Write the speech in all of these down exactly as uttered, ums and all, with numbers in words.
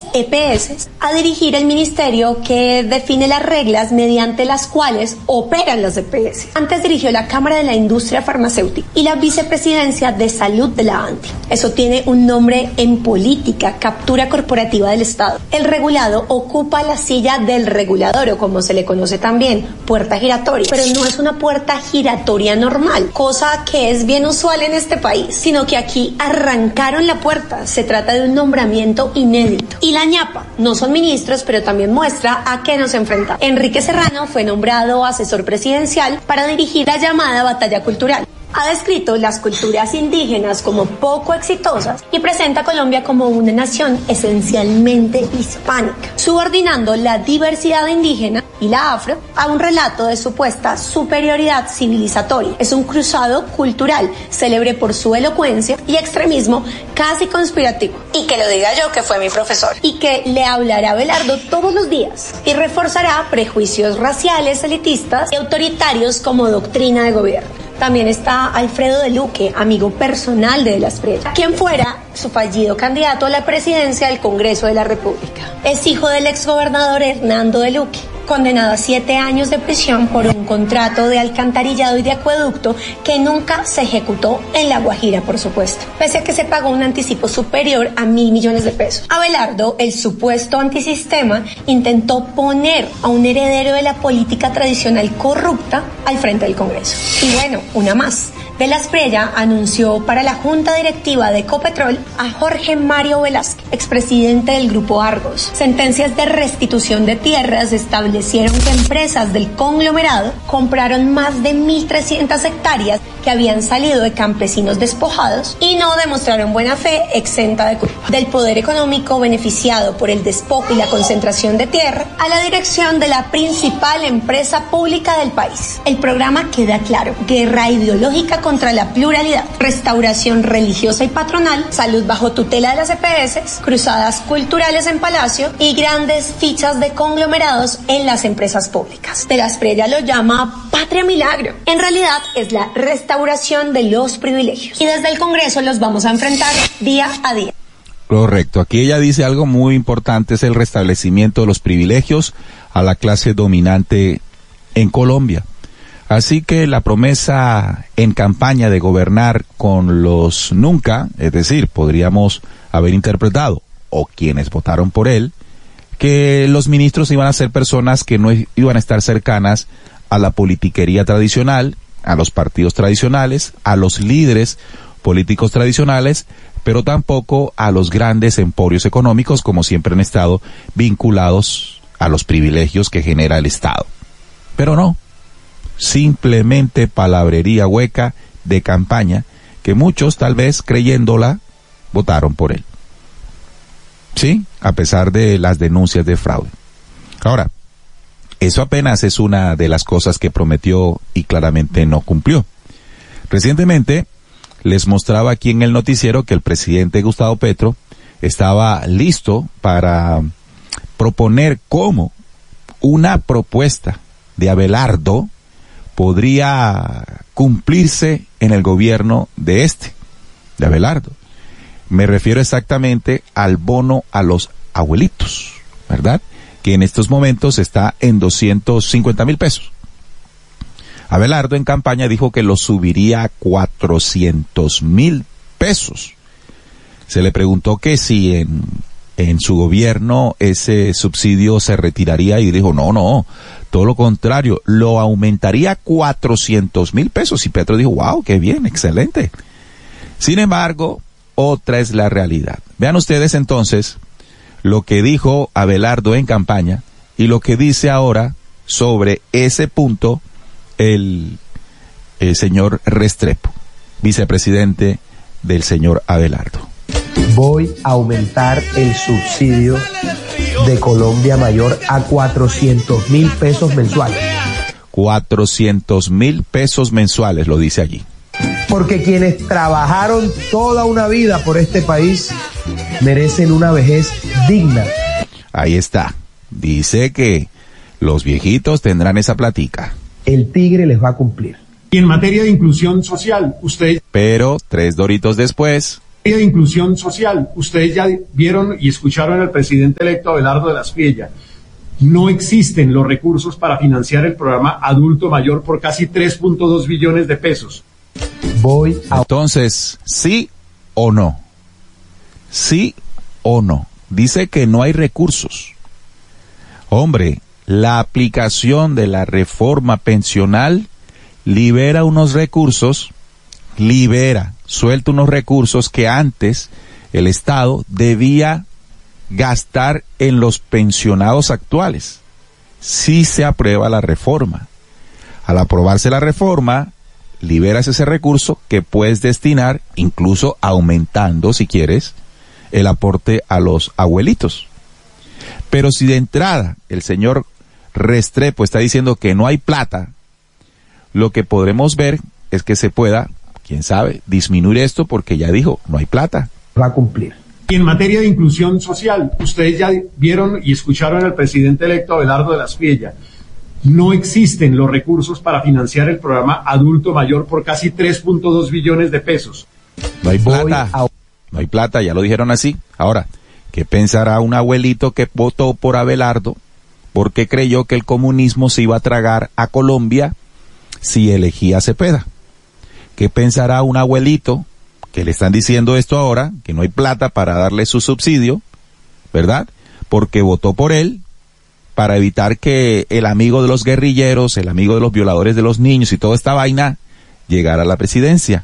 E P S, a dirigir el ministerio que define las reglas mediante las cuales operan las E P S. Antes dirigió la Cámara de la Industria Farmacéutica y la Vicepresidencia de Salud de la ANDI. Eso tiene un nombre en política: captura corporativa del Estado. El regulado ocupa la silla del regulador, o como se le conoce también, puerta giratoria. Pero no es una puerta giratoria normal, cosa que es bien usual en este país, sino que aquí arrancaron la puerta. Se trata de un nombramiento inédito. Y la ñapa no son ministros, pero también muestra a qué nos enfrentamos. Enrique Serrano fue nombrado asesor presidencial para dirigir la llamada batalla cultural. Ha descrito las culturas indígenas como poco exitosas y presenta a Colombia como una nación esencialmente hispánica, subordinando la diversidad indígena y la afro a un relato de supuesta superioridad civilizatoria. Es un cruzado cultural, célebre por su elocuencia y extremismo casi conspirativo. Y que lo diga yo, que fue mi profesor. Y que le hablará a Abelardo todos los días y reforzará prejuicios raciales, elitistas y autoritarios como doctrina de gobierno. También está Alfredo de Luque, amigo personal de De la Espriella, quien fuera su fallido candidato a la presidencia del Congreso de la República. Es hijo del exgobernador Hernando de Luque, condenado a siete años de prisión por un contrato de alcantarillado y de acueducto que nunca se ejecutó en La Guajira, por supuesto, pese a que se pagó un anticipo superior a mil millones de pesos. Abelardo, el supuesto antisistema, intentó poner a un heredero de la política tradicional corrupta al frente del Congreso. Y bueno, una más. De la Espriella anunció para la Junta Directiva de Ecopetrol a Jorge Mario Velázquez, expresidente del Grupo Argos. Sentencias de restitución de tierras establecieron que empresas del conglomerado compraron más de mil trescientas hectáreas que habían salido de campesinos despojados y no demostraron buena fe exenta de culpa. Del poder económico beneficiado por el despojo y la concentración de tierra a la dirección de la principal empresa pública del país. El programa queda claro: guerra ideológica contra la pluralidad, restauración religiosa y patronal, salud bajo tutela de las E P S, cruzadas culturales en Palacio y grandes fichas de conglomerados en las empresas públicas. De la Espriella lo llama patria milagro. En realidad es la restauración de los privilegios. Y desde el Congreso los vamos a enfrentar día a día. Correcto. Aquí ella dice algo muy importante: es el restablecimiento de los privilegios a la clase dominante en Colombia. Así que la promesa en campaña de gobernar con los nunca, es decir, podríamos haber interpretado, o quienes votaron por él, que los ministros iban a ser personas que no iban a estar cercanas a la politiquería tradicional, a los partidos tradicionales, a los líderes políticos tradicionales, pero tampoco a los grandes emporios económicos, como siempre han estado vinculados a los privilegios que genera el Estado. Pero no. Simplemente palabrería hueca de campaña que muchos, tal vez creyéndola, votaron por él. Sí, a pesar de las denuncias de fraude. Ahora, eso apenas es una de las cosas que prometió y claramente no cumplió. Recientemente les mostraba aquí en el noticiero que el presidente Gustavo Petro estaba listo para proponer cómo una propuesta de Abelardo podría cumplirse en el gobierno de este, de Abelardo. Me refiero exactamente al bono a los abuelitos, ¿verdad? Que en estos momentos está en doscientos cincuenta mil pesos. Abelardo en campaña dijo que lo subiría a cuatrocientos mil pesos. Se le preguntó que si en, en su gobierno ese subsidio se retiraría y dijo no, no, todo lo contrario, lo aumentaría a cuatrocientos mil pesos. Y Petro dijo, wow, qué bien, excelente. Sin embargo, otra es la realidad. Vean ustedes entonces lo que dijo Abelardo en campaña y lo que dice ahora sobre ese punto el, el señor Restrepo, vicepresidente del señor Abelardo. Voy a aumentar el subsidio de Colombia Mayor a cuatrocientos mil pesos mensuales. cuatrocientos mil pesos mensuales, lo dice allí. Porque quienes trabajaron toda una vida por este país merecen una vejez digna. Ahí está. Dice que los viejitos tendrán esa platica. El tigre les va a cumplir. Y en materia de inclusión social, usted... Pero tres doritos después, De inclusión social, ustedes ya vieron y escucharon al presidente electo Abelardo de la Espriella. No existen los recursos para financiar el programa Adulto Mayor por casi tres punto dos billones de pesos. Voy a... Entonces, ¿sí o no? ¿Sí o no? Dice que no hay recursos. Hombre, la aplicación de la reforma pensional libera unos recursos, libera, suelta unos recursos que antes el Estado debía gastar en los pensionados actuales. Si se aprueba la reforma. Al aprobarse la reforma, liberas ese recurso que puedes destinar, incluso aumentando, si quieres, el aporte a los abuelitos. Pero si de entrada el señor Restrepo está diciendo que no hay plata, lo que podremos ver es que se pueda, quién sabe, disminuir esto porque ya dijo, no hay plata. Va a cumplir. Y en materia de inclusión social, ustedes ya vieron y escucharon al presidente electo Abelardo de la Espriella. No existen los recursos para financiar el programa Adulto Mayor por casi tres punto dos billones de pesos. No hay plata, a... no hay plata, ya lo dijeron así. Ahora, ¿qué pensará un abuelito que votó por Abelardo porque creyó que el comunismo se iba a tragar a Colombia si elegía a Cepeda? ¿Qué pensará un abuelito que le están diciendo esto ahora, que no hay plata para darle su subsidio, ¿verdad? Porque votó por él para evitar que el amigo de los guerrilleros, el amigo de los violadores de los niños y toda esta vaina llegara a la presidencia.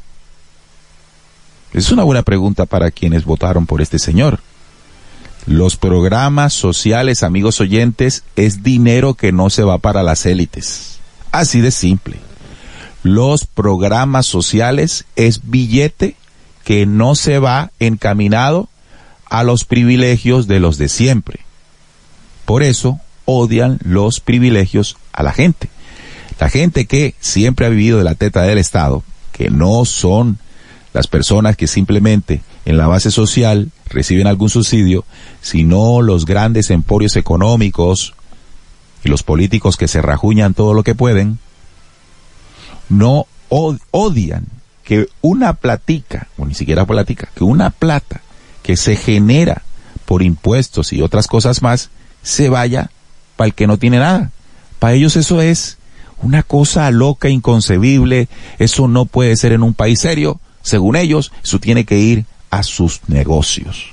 Es una buena pregunta para quienes votaron por este señor. Los programas sociales, amigos oyentes, es dinero que no se va para las élites. Así de simple. Los programas sociales es billete que no se va encaminado a los privilegios de los de siempre. Por eso odian los privilegios a la gente. La gente que siempre ha vivido de la teta del Estado, que no son las personas que simplemente en la base social reciben algún subsidio, sino los grandes emporios económicos y los políticos que se rajuñan todo lo que pueden, no od- odian que una platica, o ni siquiera platica, que una plata que se genera por impuestos y otras cosas más, se vaya para el que no tiene nada. Para ellos eso es una cosa loca, inconcebible, eso no puede ser en un país serio. Según ellos, eso tiene que ir a sus negocios.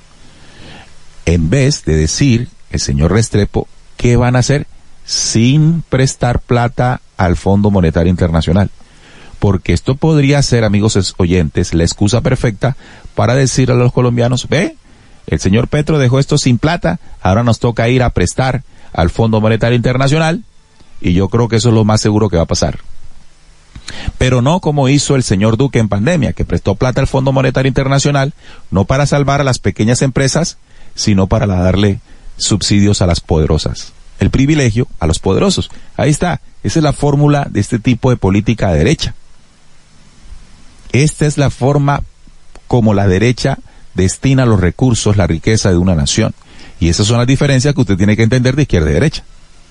En vez de decir, el señor Restrepo, ¿qué van a hacer? Sin prestar plata al Fondo Monetario Internacional. Porque esto podría ser, amigos oyentes, la excusa perfecta para decirle a los colombianos, ve, el señor Petro dejó esto sin plata, ahora nos toca ir a prestar al Fondo Monetario Internacional, y yo creo que eso es lo más seguro que va a pasar. Pero no como hizo el señor Duque en pandemia, que prestó plata al Fondo Monetario Internacional, no para salvar a las pequeñas empresas, sino para darle subsidios a las poderosas. El privilegio a los poderosos. Ahí está, esa es la fórmula de este tipo de política de derecha. Esta es la forma como la derecha destina los recursos, la riqueza de una nación. Y esas son las diferencias que usted tiene que entender de izquierda y derecha.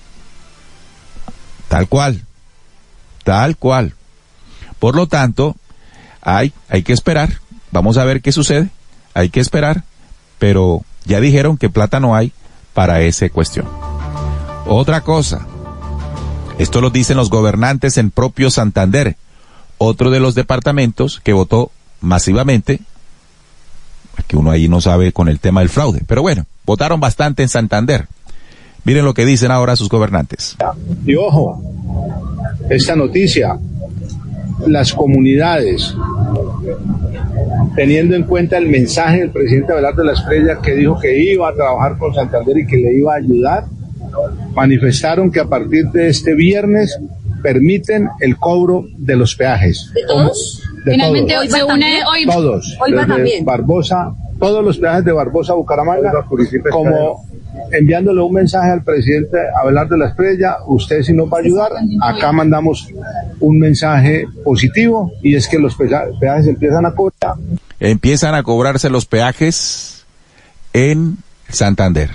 Tal cual. Tal cual. Por lo tanto, hay, hay que esperar. Vamos a ver qué sucede. Hay que esperar. Pero ya dijeron que plata no hay para esa cuestión. Otra cosa. Esto lo dicen los gobernantes en propio Santander. Otro de los departamentos que votó masivamente, que uno ahí no sabe con el tema del fraude, pero bueno, votaron bastante en Santander. Miren lo que dicen ahora sus gobernantes. Y ojo, esta noticia, las comunidades, teniendo en cuenta el mensaje del presidente Abelardo de la Espriella, que dijo que iba a trabajar con Santander y que le iba a ayudar, manifestaron que a partir de este viernes permiten el cobro de los peajes. ¿De todos? De Finalmente todos. hoy se une hoy. Todos. Hoy va desde también. Barbosa, todos los peajes de Barbosa a Bucaramanga, como enviándole un mensaje al presidente Abelardo de la Espriella, usted si nos va a ayudar, acá mandamos un mensaje positivo, y es que los peajes empiezan a cobrar. Empiezan a cobrarse los peajes en Santander.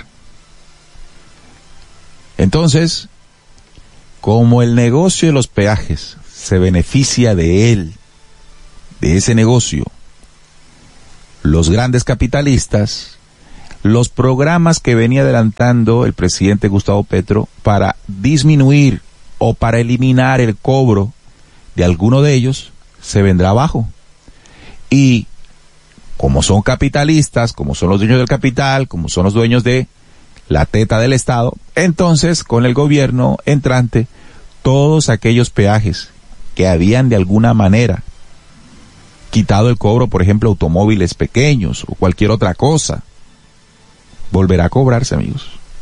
Entonces, como el negocio de los peajes se beneficia de él, de ese negocio, los grandes capitalistas, los programas que venía adelantando el presidente Gustavo Petro para disminuir o para eliminar el cobro de alguno de ellos, se vendrá abajo. Y como son capitalistas, como son los dueños del capital, como son los dueños de la teta del Estado, entonces con el gobierno entrante, todos aquellos peajes que habían de alguna manera quitado el cobro, por ejemplo, automóviles pequeños o cualquier otra cosa, volverá a cobrarse, amigos.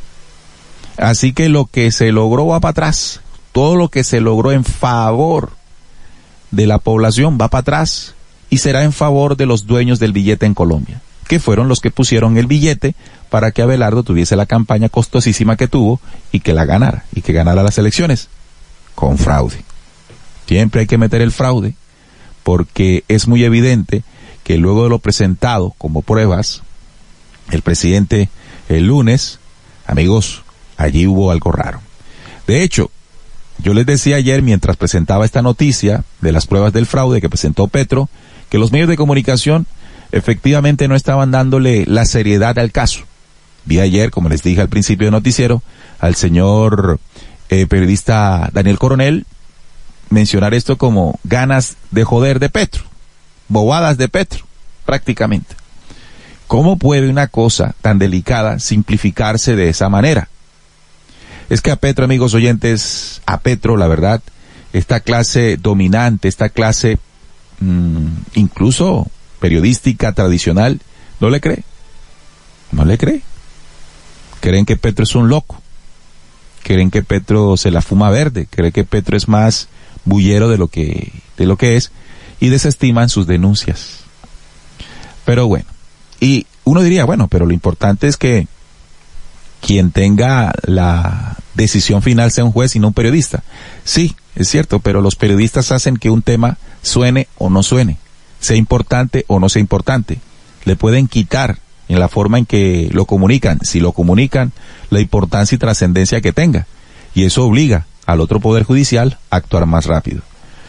Así que lo que se logró va para atrás. Todo lo que se logró en favor de la población va para atrás y será en favor de los dueños del billete en Colombia, que fueron los que pusieron el billete para que Abelardo tuviese la campaña costosísima que tuvo y que la ganara, y que ganara las elecciones con fraude. Siempre hay que meter el fraude, porque es muy evidente que luego de lo presentado como pruebas, el presidente el lunes, amigos, allí hubo algo raro. De hecho, yo les decía ayer mientras presentaba esta noticia de las pruebas del fraude que presentó Petro, que los medios de comunicación efectivamente no estaban dándole la seriedad al caso. Vi ayer, como les dije al principio del noticiero, al señor eh, periodista Daniel Coronel mencionar esto como ganas de joder de Petro, bobadas de Petro, prácticamente. ¿Cómo puede una cosa tan delicada simplificarse de esa manera? Es que a Petro, amigos oyentes, a Petro, la verdad, esta clase dominante, esta clase mmm, incluso periodística tradicional, no le cree. No le cree. Creen que Petro es un loco. Creen que Petro se la fuma verde. Creen que Petro es más bullero de lo que, de lo que es, y desestiman sus denuncias. Pero bueno, y uno diría, bueno, pero lo importante es que quien tenga la decisión final sea un juez y no un periodista. Sí, es cierto, pero los periodistas hacen que un tema suene o no suene, sea importante o no sea importante. Le pueden quitar en la forma en que lo comunican, si lo comunican, la importancia y trascendencia que tenga. Y eso obliga al otro poder judicial a actuar más rápido.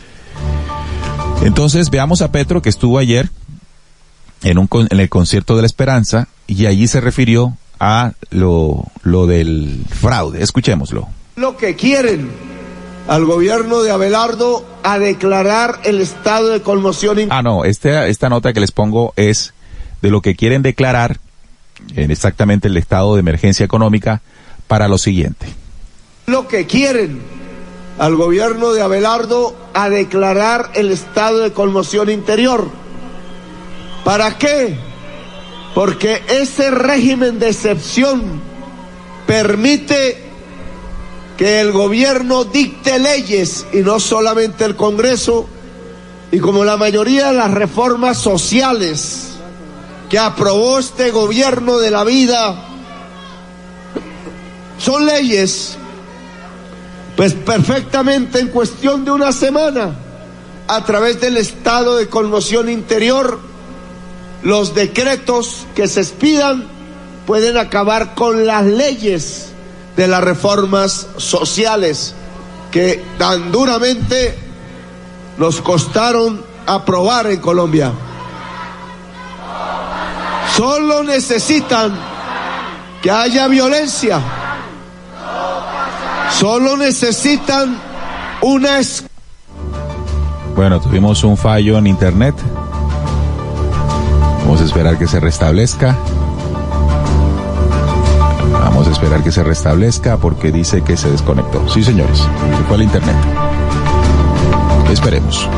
Entonces veamos a Petro, que estuvo ayer en un en el concierto de la Esperanza, y allí se refirió a lo, lo del fraude. Escuchémoslo. Lo que quieren al gobierno de Abelardo a declarar el estado de conmoción. Ah, no, este, esta nota que les pongo es de lo que quieren declarar en exactamente el estado de emergencia económica para lo siguiente. Lo que quieren al gobierno de Abelardo a declarar el estado de conmoción interior. ¿Para qué? Porque ese régimen de excepción permite que el gobierno dicte leyes y no solamente el Congreso, y como la mayoría de las reformas sociales que aprobó este gobierno de la vida son leyes, pues perfectamente en cuestión de una semana, a través del estado de conmoción interior, los decretos que se expidan pueden acabar con las leyes de las reformas sociales que tan duramente nos costaron aprobar en Colombia. Solo necesitan que haya violencia. Solo necesitan una... Bueno, tuvimos un fallo en internet. Vamos a esperar que se restablezca. Vamos a esperar que se restablezca porque dice que se desconectó. Sí, señores, se fue al internet. Esperemos.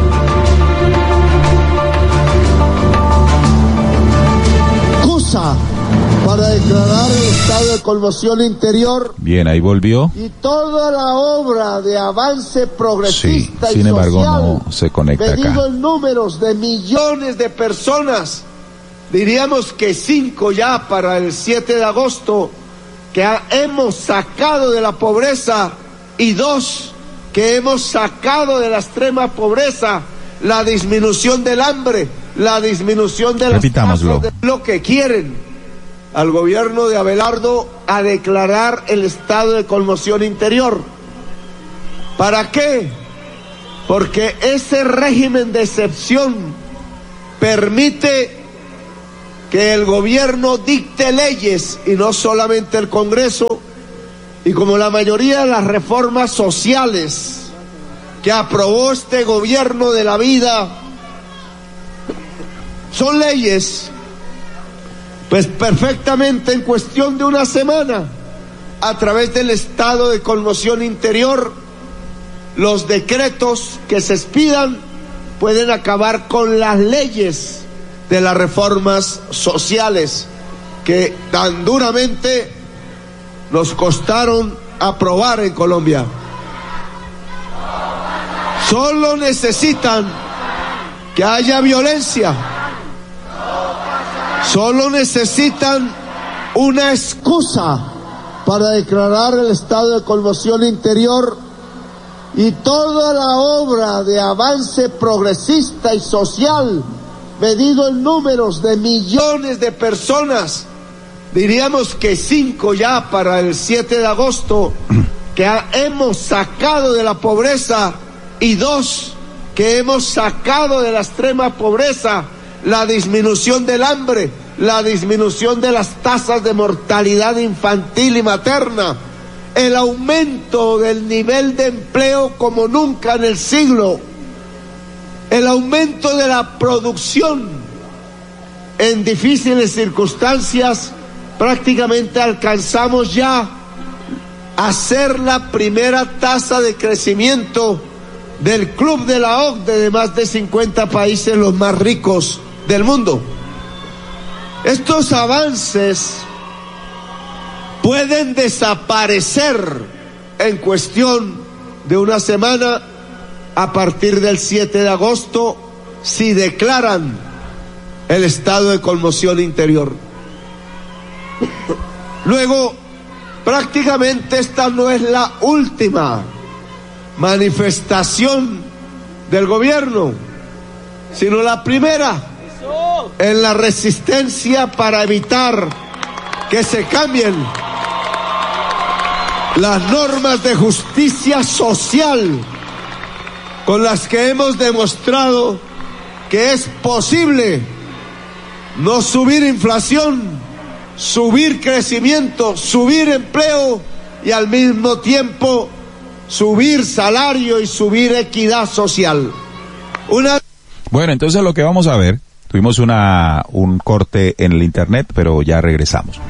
Cosa para declarar el estado de conmoción interior. Bien, ahí volvió. Y toda la obra de avance progresista sí, y sin embargo social, no se conecta medido acá. en números de millones de personas, diríamos que cinco ya para el siete de agosto, que ha, hemos sacado de la pobreza, y dos que hemos sacado de la extrema pobreza, la disminución del hambre, la disminución de las Repitámoslo. tasas de lo que quieren al gobierno de Abelardo a declarar el estado de conmoción interior. ¿Para qué? Porque ese régimen de excepción permite que el gobierno dicte leyes y no solamente el Congreso, y como la mayoría de las reformas sociales que aprobó este gobierno de la vida son leyes, pues perfectamente en cuestión de una semana, a través del estado de conmoción interior, los decretos que se expidan pueden acabar con las leyes de las reformas sociales que tan duramente nos costaron aprobar en Colombia. Solo necesitan que haya violencia, solo necesitan una excusa para declarar el estado de conmoción interior, y toda la obra de avance progresista y social, medido en números de millones de personas, diríamos que cinco ya para el siete de agosto, que ha, hemos sacado de la pobreza, y dos que hemos sacado de la extrema pobreza, la disminución del hambre, la disminución de las tasas de mortalidad infantil y materna, el aumento del nivel de empleo como nunca en el siglo, el aumento de la producción en difíciles circunstancias. Prácticamente alcanzamos ya a ser la primera tasa de crecimiento del Club de la O C D E de más de cincuenta países, los más ricos del mundo. Estos avances pueden desaparecer en cuestión de una semana a partir del siete de agosto si declaran el estado de conmoción interior. Luego, prácticamente esta no es la última manifestación del gobierno, sino la primera en la resistencia para evitar que se cambien las normas de justicia social con las que hemos demostrado que es posible no subir inflación, subir crecimiento, subir empleo y al mismo tiempo subir salario y subir equidad social. Una... Bueno, entonces lo que vamos a ver, tuvimos una un corte en el internet, pero ya regresamos.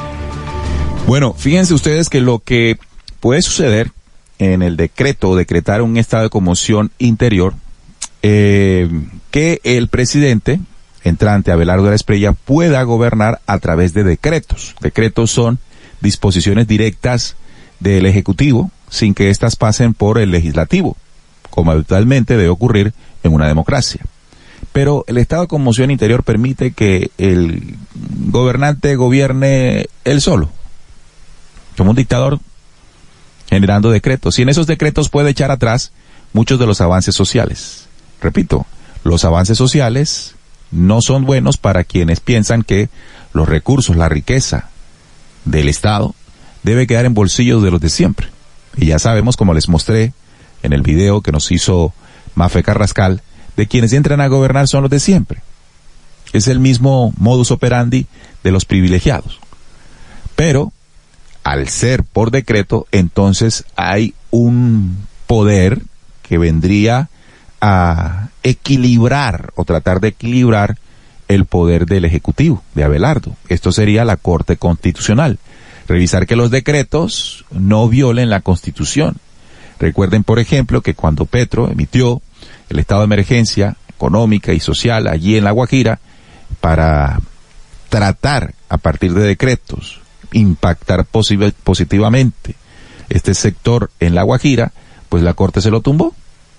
Bueno, fíjense ustedes que lo que puede suceder en el decreto, decretar un estado de conmoción interior, eh, que el presidente entrante Abelardo de la Espriella pueda gobernar a través de decretos. Decretos son disposiciones directas del Ejecutivo sin que éstas pasen por el Legislativo, como habitualmente debe ocurrir en una democracia. Pero el estado de conmoción interior permite que el gobernante gobierne él solo, como un dictador, generando decretos. Y en esos decretos puede echar atrás muchos de los avances sociales. Repito, los avances sociales no son buenos para quienes piensan que los recursos, la riqueza del Estado debe quedar en bolsillos de los de siempre. Y ya sabemos, como les mostré en el video que nos hizo Mafe Carrascal, de quienes entran a gobernar son los de siempre. Es el mismo modus operandi de los privilegiados. Pero, al ser por decreto, entonces hay un poder que vendría a equilibrar o tratar de equilibrar el poder del Ejecutivo, de Abelardo. Esto sería la Corte Constitucional. Revisar que los decretos no violen la Constitución. Recuerden, por ejemplo, que cuando Petro emitió el estado de emergencia económica y social allí en La Guajira, para tratar a partir de decretos, impactar posi- positivamente este sector en La Guajira, pues la Corte se lo tumbó.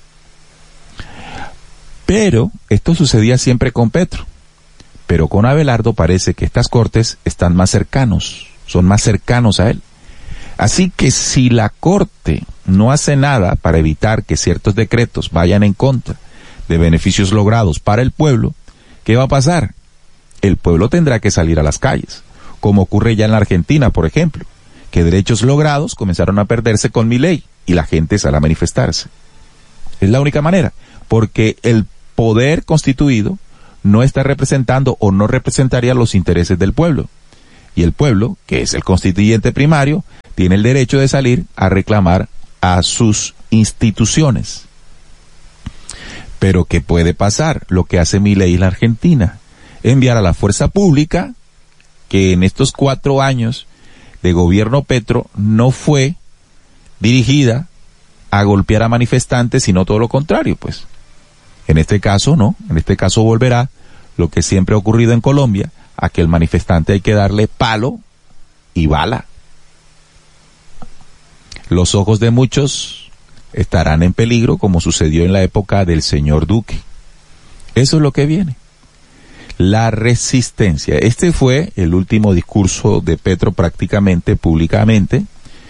Pero esto sucedía siempre con Petro. Pero con Abelardo parece que estas cortes están más cercanos, son más cercanos a él. Así que si la Corte no hace nada para evitar que ciertos decretos vayan en contra de beneficios logrados para el pueblo, ¿qué va a pasar? El pueblo tendrá que salir a las calles, como ocurre ya en la Argentina, por ejemplo, que derechos logrados comenzaron a perderse con Milei y la gente sale a manifestarse. Es la única manera, porque el poder constituido no está representando o no representaría los intereses del pueblo. Y el pueblo, que es el constituyente primario, tiene el derecho de salir a reclamar a sus instituciones. Pero ¿qué puede pasar? Lo que hace Milei en la Argentina, enviar a la fuerza pública, que en estos cuatro años de gobierno Petro no fue dirigida a golpear a manifestantes, sino todo lo contrario, pues. En este caso, no, en este caso volverá lo que siempre ha ocurrido en Colombia, a que el manifestante hay que darle palo y bala. Los ojos de muchos estarán en peligro, como sucedió en la época del señor Duque. Eso es lo que viene. La resistencia. Este fue el último discurso de Petro prácticamente públicamente,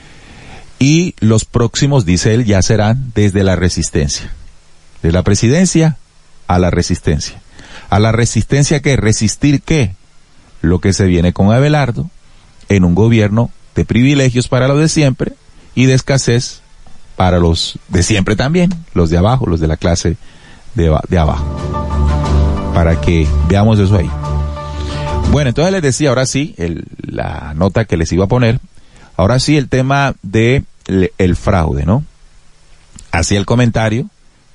y los próximos, dice él, ya serán desde la resistencia. De la presidencia a la resistencia. ¿A la resistencia qué? ¿Resistir qué? Lo que se viene con Abelardo en un gobierno de privilegios para los de siempre y de escasez para los de siempre también, los de abajo, los de la clase de, de abajo. Para que veamos eso ahí. Bueno, entonces les decía, ahora sí, el, la nota que les iba a poner, ahora sí el tema de el, el fraude, ¿no? Hacía el comentario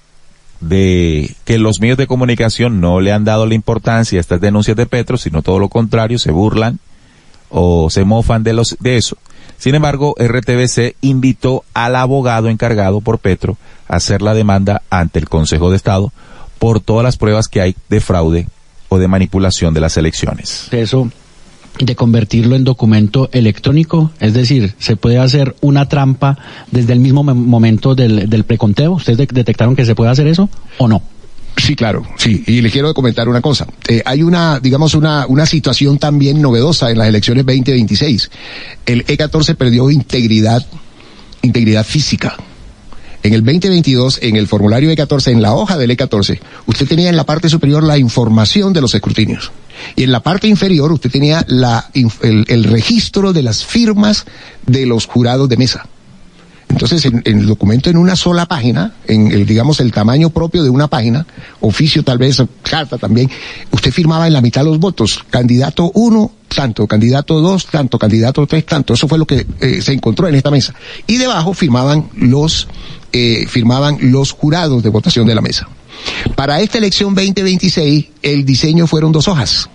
de que los medios de comunicación no le han dado la importancia a estas denuncias de Petro, sino todo lo contrario, se burlan o se mofan de los de eso. Sin embargo, R T V C invitó al abogado encargado por Petro a hacer la demanda ante el Consejo de Estado por todas las pruebas que hay de fraude o de manipulación de las elecciones. Eso de convertirlo en documento electrónico, es decir, se puede hacer una trampa desde el mismo momento del, del preconteo. ¿Ustedes de- detectaron que se puede hacer eso o no? Sí, claro, sí, y les quiero comentar una cosa. Eh, hay una, digamos, una, una situación también novedosa en las elecciones veinte veintiséis. El E catorce perdió integridad, integridad física. En el veinte veintidós, en el formulario E catorce, en la hoja del E catorce, usted tenía en la parte superior la información de los escrutinios. Y en la parte inferior usted tenía la, el, el registro de las firmas de los jurados de mesa. Entonces, en, en el documento, en una sola página, en el, digamos, el tamaño propio de una página, oficio tal vez, carta también, usted firmaba en la mitad los votos. Candidato uno, tanto, candidato dos, tanto, candidato tres, tanto. Eso fue lo que eh, se encontró en esta mesa. Y debajo firmaban los, eh, firmaban los jurados de votación de la mesa. Para esta elección veinte veintiséis, el diseño fueron dos hojas.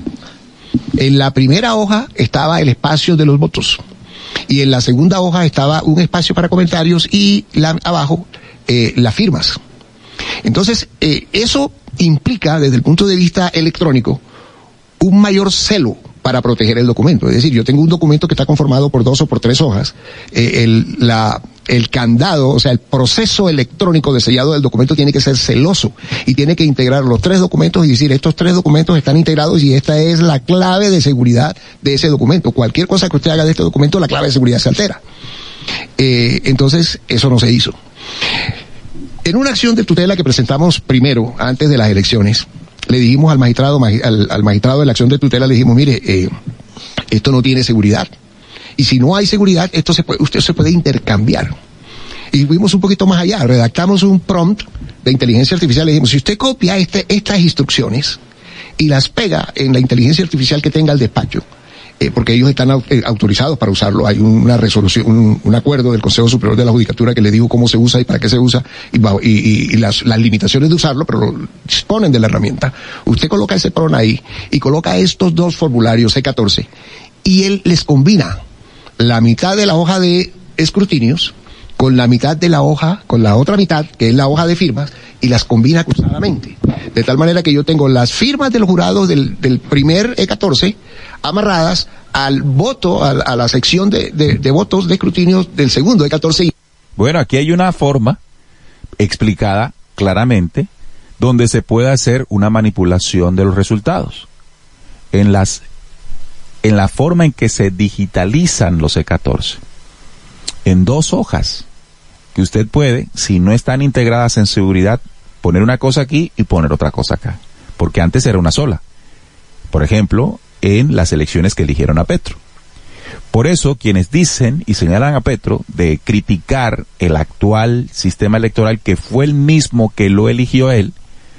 En la primera hoja estaba el espacio de los votos. Y en la segunda hoja estaba un espacio para comentarios y la, abajo eh, las firmas. Entonces, eh, eso implica, desde el punto de vista electrónico, un mayor celo para proteger el documento. Es decir, yo tengo un documento que está conformado por dos o por tres hojas. Eh, el, la, el candado, o sea, el proceso electrónico de sellado del documento tiene que ser celoso y tiene que integrar los tres documentos y decir, estos tres documentos están integrados y esta es la clave de seguridad de ese documento. Cualquier cosa que usted haga de este documento, la clave de seguridad se altera. Eh, entonces, eso no se hizo. En una acción de tutela que presentamos primero, antes de las elecciones, le dijimos al magistrado, al, al magistrado de la acción de tutela, le dijimos, mire, eh, esto no tiene seguridad. Y si no hay seguridad, esto se puede, usted se puede intercambiar. Y fuimos un poquito más allá, redactamos un prompt de inteligencia artificial, le dijimos, si usted copia este, estas instrucciones y las pega en la inteligencia artificial que tenga el despacho, eh, porque ellos están au eh, autorizados para usarlo, hay una resolución, un, un acuerdo del Consejo Superior de la Judicatura que le dijo cómo se usa y para qué se usa, y, y, y, y las, las limitaciones de usarlo, pero lo disponen de la herramienta. Usted coloca ese PRON ahí y coloca estos dos formularios E catorce y él les combina la mitad de la hoja de escrutinios con la mitad de la hoja, con la otra mitad, que es la hoja de firmas, y las combina cruzadamente. De tal manera que yo tengo las firmas de los jurados del, del primer E catorce amarradas al voto, a, a la sección de, de, de votos de escrutinio del segundo E catorce. Bueno, aquí hay una forma explicada claramente donde se puede hacer una manipulación de los resultados. En las, en la forma en que se digitalizan los E catorce. En dos hojas, que usted puede, si no están integradas en seguridad, poner una cosa aquí y poner otra cosa acá, porque antes era una sola. Por ejemplo, en las elecciones que eligieron a Petro. Por eso, quienes dicen y señalan a Petro de criticar el actual sistema electoral, que fue el mismo que lo eligió él,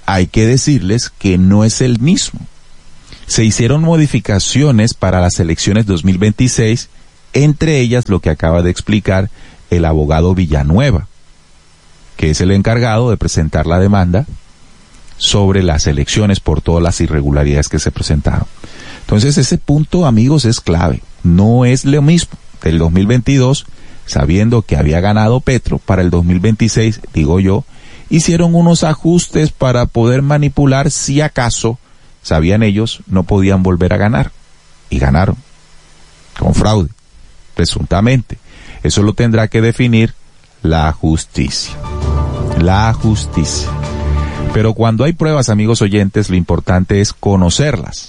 hay que decirles que no es el mismo. Se hicieron modificaciones para las elecciones dos mil veintiséis, entre ellas lo que acaba de explicar el abogado Villanueva, que es el encargado de presentar la demanda sobre las elecciones por todas las irregularidades que se presentaron. Entonces ese punto, amigos, es clave. No es lo mismo del dos mil veintidós, sabiendo que había ganado Petro, para el dos mil veintiséis, digo yo, hicieron unos ajustes para poder manipular si acaso, sabían ellos, no podían volver a ganar. Y ganaron. Con fraude. Presuntamente. Eso lo tendrá que definir la justicia. La justicia. Pero cuando hay pruebas, amigos oyentes, lo importante es conocerlas.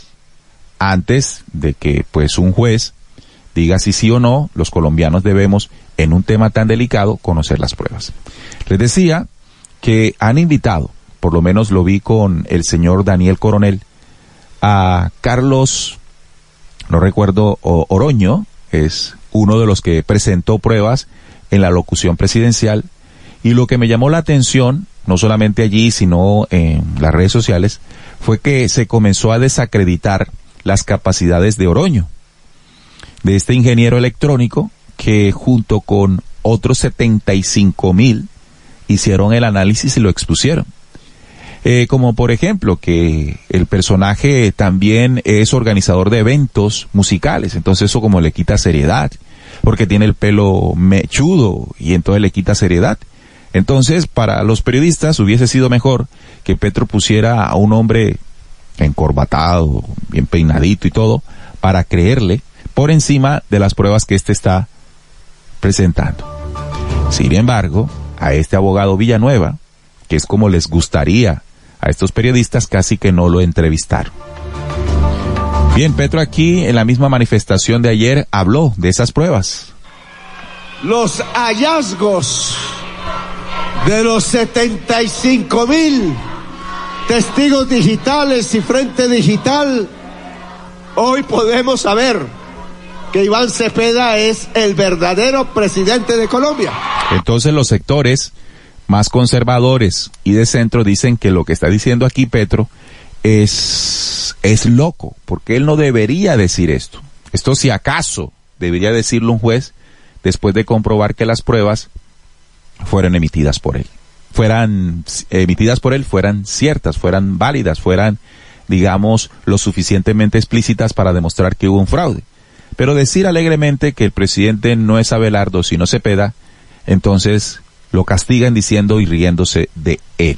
Antes de que, pues, un juez diga si sí o no, los colombianos debemos, en un tema tan delicado, conocer las pruebas. Les decía que han invitado, por lo menos lo vi con el señor Daniel Coronel, a Carlos, no recuerdo, Oroño, es uno de los que presentó pruebas en la locución presidencial, y lo que me llamó la atención, no solamente allí, sino en las redes sociales, fue que se comenzó a desacreditar las capacidades de Oroño, de este ingeniero electrónico que junto con otros setenta y cinco mil hicieron el análisis y lo expusieron. Eh, como por ejemplo que el personaje también es organizador de eventos musicales, entonces eso como le quita seriedad, porque tiene el pelo mechudo y entonces le quita seriedad. Entonces para los periodistas hubiese sido mejor que Petro pusiera a un hombre encorbatado, bien peinadito y todo, para creerle por encima de las pruebas que éste está presentando. Sin embargo, a este abogado Villanueva, que es como les gustaría a estos periodistas, casi que no lo entrevistaron. Bien, Petro aquí en la misma manifestación de ayer habló de esas pruebas. Los hallazgos de los setenta y cinco mil testigos digitales y frente digital, hoy podemos saber que Iván Cepeda es el verdadero presidente de Colombia. Entonces los sectores más conservadores y de centro dicen que lo que está diciendo aquí Petro es, es loco, porque él no debería decir esto. Esto si acaso debería decirlo un juez después de comprobar que las pruebas fueron emitidas por él. Fueran emitidas por él, fueran ciertas, fueran válidas, fueran, digamos, lo suficientemente explícitas para demostrar que hubo un fraude. Pero decir alegremente que el presidente no es Abelardo sino Cepeda, entonces lo castigan diciendo y riéndose de él.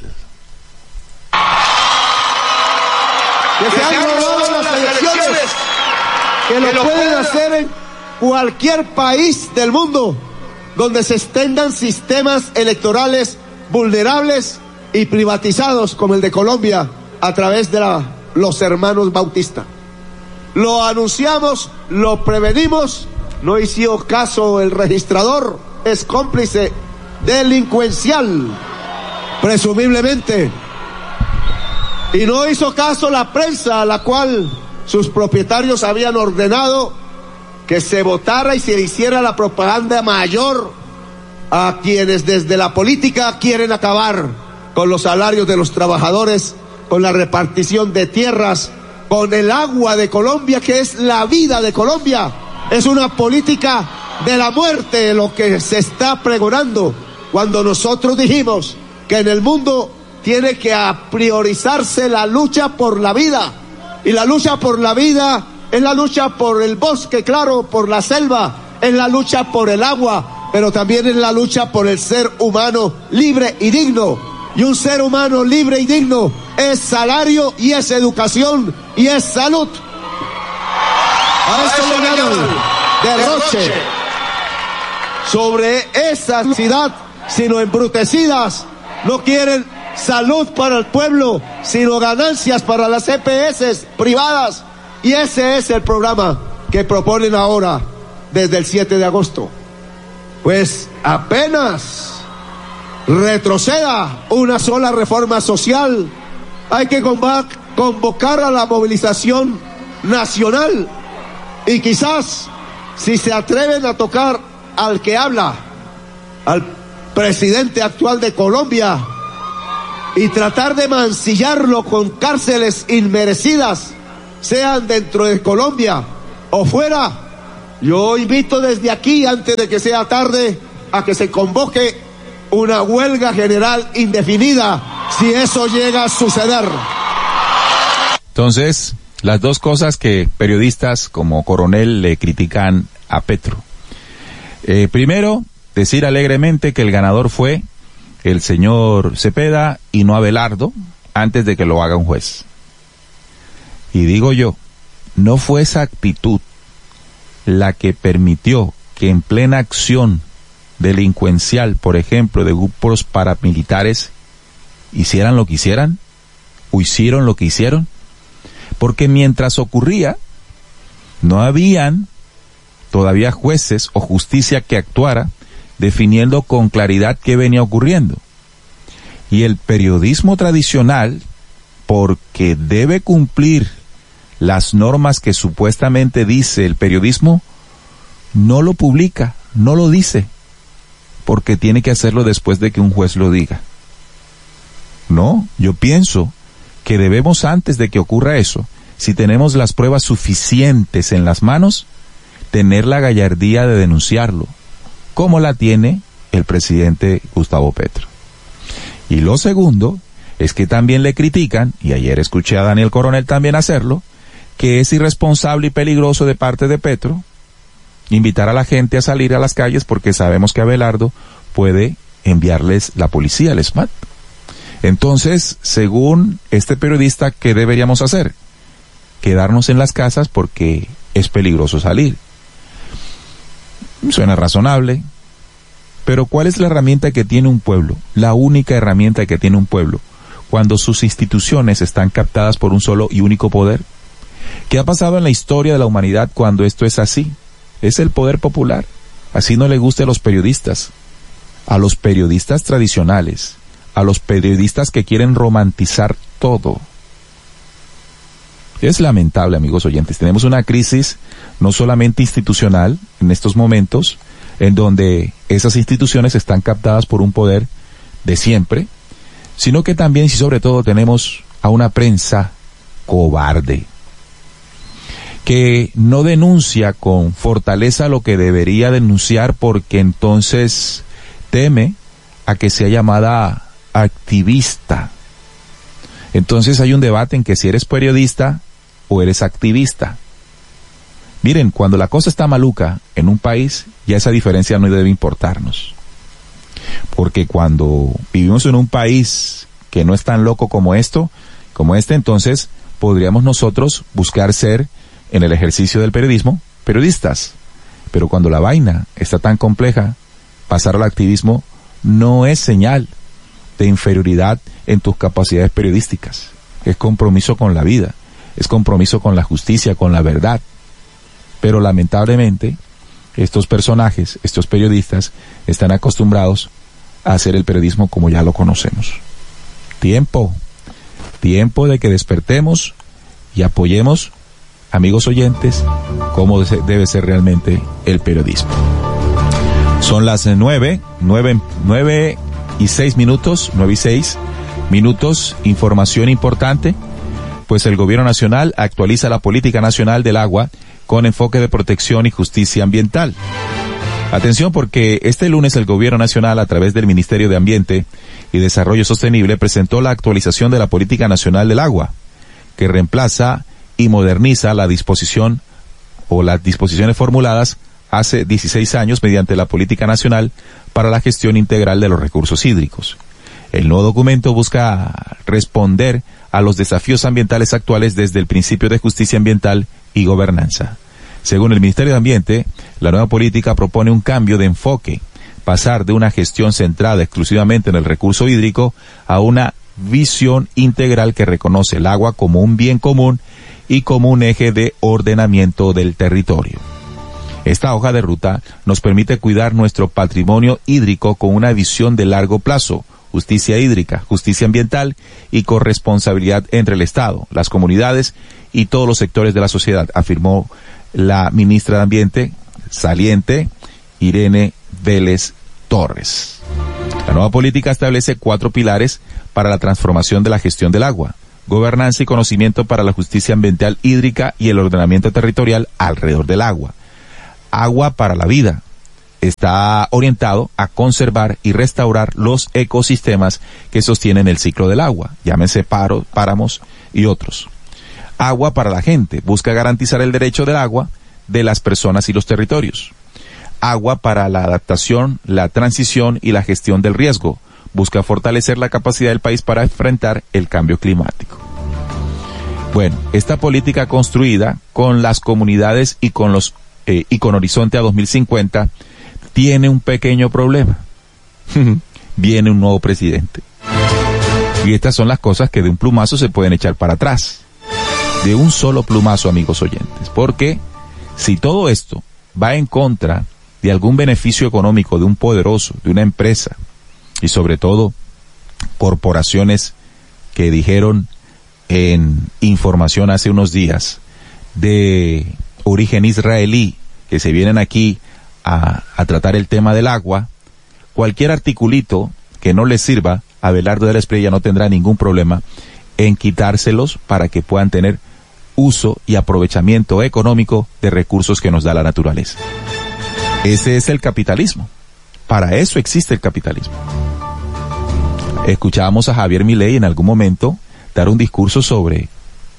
Que se han robado las elecciones, que lo pueden hacer en cualquier país del mundo donde se extendan sistemas electorales vulnerables y privatizados como el de Colombia a través de la, los hermanos Bautista. Lo anunciamos, lo prevenimos, no hizo caso el registrador, es cómplice delincuencial, presumiblemente, y no hizo caso la prensa, a la cual sus propietarios habían ordenado que se votara y se hiciera la propaganda mayor a quienes desde la política quieren acabar con los salarios de los trabajadores, con la repartición de tierras, con el agua de Colombia, que es la vida de Colombia. Es una política de la muerte lo que se está pregonando, cuando nosotros dijimos que en el mundo tiene que priorizarse la lucha por la vida, y la lucha por la vida es la lucha por el bosque, claro, por la selva, es la lucha por el agua, pero también es la lucha por el ser humano libre y digno. Y un ser humano libre y digno es salario y es educación y es salud. A eso le llaman derroche. Sobre esa ciudad, sino embrutecidas, no quieren salud para el pueblo, sino ganancias para las E P S privadas. Y ese es el programa que proponen ahora desde el siete de agosto. Pues apenas retroceda una sola reforma social, hay que convocar a la movilización nacional, y quizás si se atreven a tocar al que habla, al presidente actual de Colombia, y tratar de mancillarlo con cárceles inmerecidas, sean dentro de Colombia o fuera, yo invito desde aquí, antes de que sea tarde, a que se convoque una huelga general indefinida, si eso llega a suceder. Entonces, las dos cosas que periodistas como Coronel le critican a Petro. Eh, primero, decir alegremente que el ganador fue el señor Cepeda y no Abelardo, antes de que lo haga un juez. Y digo yo, no fue esa actitud la que permitió que en plena acción delincuencial, por ejemplo, de grupos paramilitares, hicieran lo que hicieran, o hicieron lo que hicieron, porque mientras ocurría, no habían todavía jueces o justicia que actuara definiendo con claridad qué venía ocurriendo. Y el periodismo tradicional, porque debe cumplir las normas que supuestamente dice el periodismo, no lo publica, no lo dice, porque tiene que hacerlo después de que un juez lo diga. No, yo pienso que debemos, antes de que ocurra eso, si tenemos las pruebas suficientes en las manos, tener la gallardía de denunciarlo, como la tiene el presidente Gustavo Petro. Y lo segundo es que también le critican, y ayer escuché a Daniel Coronel también hacerlo, que es irresponsable y peligroso de parte de Petro invitar a la gente a salir a las calles, porque sabemos que Abelardo puede enviarles la policía, el SMAT. Entonces, según este periodista, ¿qué deberíamos hacer? Quedarnos en las casas porque es peligroso salir. Suena razonable, pero ¿cuál es la herramienta que tiene un pueblo? La única herramienta que tiene un pueblo cuando sus instituciones están captadas por un solo y único poder. ¿Qué ha pasado en la historia de la humanidad cuando esto es así? Es el poder popular. Así no le guste a los periodistas, a los periodistas tradicionales, a los periodistas que quieren romantizar todo. Es lamentable, amigos oyentes. Tenemos una crisis no solamente institucional en estos momentos, en donde esas instituciones están captadas por un poder de siempre, sino que también y sobre todo tenemos a una prensa cobarde, que no denuncia con fortaleza lo que debería denunciar, porque entonces teme a que sea llamada activista. Entonces hay un debate en que si eres periodista o eres activista. Miren, cuando la cosa está maluca en un país, ya esa diferencia no debe importarnos. Porque cuando vivimos en un país que no es tan loco como esto, como este, entonces podríamos nosotros buscar ser, en el ejercicio del periodismo, periodistas. Pero cuando la vaina está tan compleja, pasar al activismo no es señal de inferioridad en tus capacidades periodísticas. Es compromiso con la vida, es compromiso con la justicia, con la verdad. Pero lamentablemente, estos personajes, estos periodistas, están acostumbrados a hacer el periodismo como ya lo conocemos. Tiempo, tiempo de que despertemos y apoyemos, amigos oyentes, cómo debe ser realmente el periodismo. Son las nueve, nueve, nueve y seis minutos, nueve y seis minutos, información importante, pues el Gobierno Nacional actualiza la Política Nacional del Agua con enfoque de protección y justicia ambiental. Atención, porque este lunes el Gobierno Nacional, a través del Ministerio de Ambiente y Desarrollo Sostenible, presentó la actualización de la Política Nacional del Agua, que reemplaza y moderniza la disposición o las disposiciones formuladas hace dieciséis años mediante la Política Nacional para la Gestión Integral de los Recursos Hídricos. El nuevo documento busca responder a los desafíos ambientales actuales desde el principio de justicia ambiental y gobernanza. Según el Ministerio de Ambiente, la nueva política propone un cambio de enfoque, pasar de una gestión centrada exclusivamente en el recurso hídrico a una visión integral que reconoce el agua como un bien común y como un eje de ordenamiento del territorio. Esta hoja de ruta nos permite cuidar nuestro patrimonio hídrico con una visión de largo plazo, justicia hídrica, justicia ambiental y corresponsabilidad entre el Estado, las comunidades y todos los sectores de la sociedad, afirmó la ministra de Ambiente saliente, Irene Vélez Torres. La nueva política establece cuatro pilares para la transformación de la gestión del agua: gobernanza y conocimiento para la justicia ambiental hídrica y el ordenamiento territorial alrededor del agua. Agua para la vida. Está orientado a conservar y restaurar los ecosistemas que sostienen el ciclo del agua, llámense paros, páramos y otros. Agua para la gente. Busca garantizar el derecho del agua de las personas y los territorios. Agua para la adaptación, la transición y la gestión del riesgo. Busca fortalecer la capacidad del país para enfrentar el cambio climático. Bueno, esta política construida con las comunidades y con los eh, y con horizonte a dos mil cincuenta tiene un pequeño problema. Viene un nuevo presidente. Y estas son las cosas que de un plumazo se pueden echar para atrás. De un solo plumazo, amigos oyentes. Porque si todo esto va en contra de algún beneficio económico de un poderoso, de una empresa, y sobre todo corporaciones que dijeron en información hace unos días de origen israelí que se vienen aquí a, a tratar el tema del agua, cualquier articulito que no les sirva, Abelardo de la Espriella no tendrá ningún problema en quitárselos para que puedan tener uso y aprovechamiento económico de recursos que nos da la naturaleza. Ese es el capitalismo. Para eso existe el capitalismo. Escuchábamos a Javier Milei en algún momento dar un discurso sobre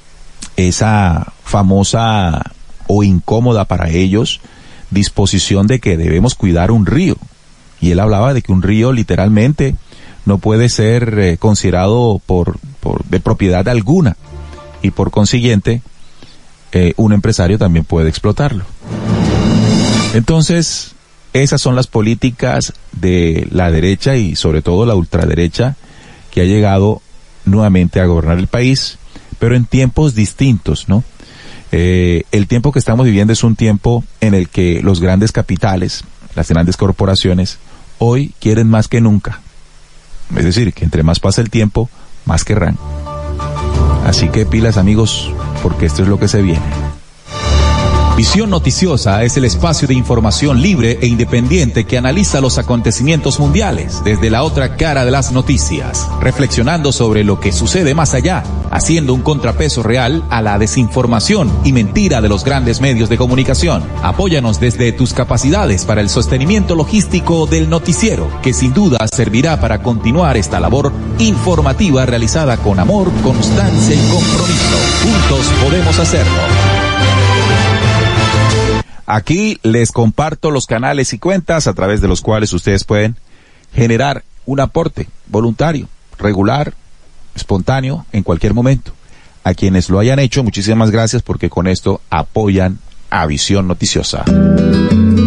esa famosa o incómoda para ellos disposición de que debemos cuidar un río. Y él hablaba de que un río literalmente no puede ser eh, considerado por, por de propiedad alguna y por consiguiente eh, un empresario también puede explotarlo. Entonces, esas son las políticas de la derecha y sobre todo la ultraderecha que ha llegado nuevamente a gobernar el país, pero en tiempos distintos, ¿no? Eh, el tiempo que estamos viviendo es un tiempo en el que los grandes capitales, las grandes corporaciones, hoy quieren más que nunca. Es decir, que entre más pasa el tiempo, más querrán. Así que pilas, amigos, porque esto es lo que se viene. Visión Noticiosa es el espacio de información libre e independiente que analiza los acontecimientos mundiales desde la otra cara de las noticias, reflexionando sobre lo que sucede más allá, haciendo un contrapeso real a la desinformación y mentira de los grandes medios de comunicación. Apóyanos desde tus capacidades para el sostenimiento logístico del noticiero, que sin duda servirá para continuar esta labor informativa realizada con amor, constancia y compromiso. Juntos podemos hacerlo. Aquí les comparto los canales y cuentas a través de los cuales ustedes pueden generar un aporte voluntario, regular, espontáneo, en cualquier momento. A quienes lo hayan hecho, muchísimas gracias porque con esto apoyan a Visión Noticiosa.